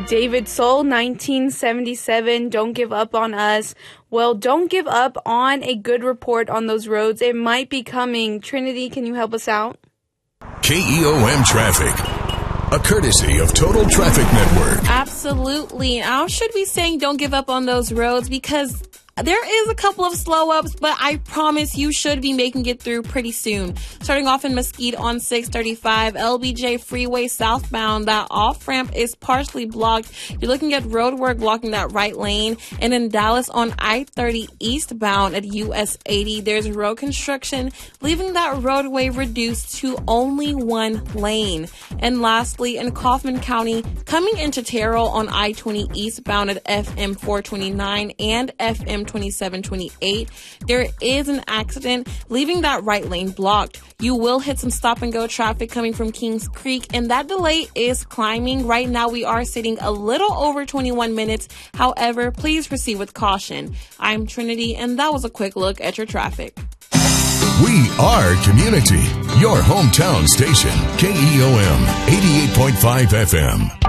David Soul, 1977, Don't Give Up on Us. Well, don't give up on a good report on those roads. It might be coming. Trinity, can you help us out? KEOM Traffic, a courtesy of Total Traffic Network. Absolutely. I should be saying don't give up on those roads because there is a couple of slow ups, but I promise you should be making it through pretty soon. Starting off in Mesquite on 635, LBJ Freeway southbound, that off-ramp is partially blocked. You're looking at road work blocking that right lane. And in Dallas on I-30 eastbound at US 80, there's road construction, leaving that roadway reduced to only one lane. And lastly, in Kaufman County, coming into Terrell on I-20 eastbound at FM 429 and FM 2728, there is an accident leaving that right lane blocked. You will hit some stop and go traffic coming from Kings Creek, and that delay is climbing. Right now we are sitting a little over 21 minutes. However, please proceed with caution. I'm Trinity, and that was a quick look at your traffic. We are community. Your hometown station, KEOM 88.5 FM.